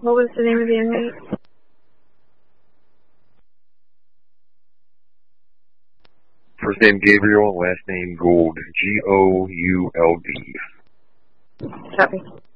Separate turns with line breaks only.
What was the name of the inmate?
First name Gabriel, last name Gould. Gould.
Copy.